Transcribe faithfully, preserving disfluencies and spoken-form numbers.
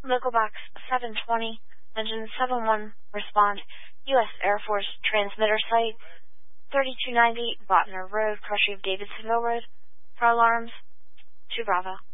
Local Box seven twenty, Engine seven one, respond. U S Air Force transmitter site, thirty-two ninety Botner Road, Crushing of Davidsonville Road. For alarms, two Bravo.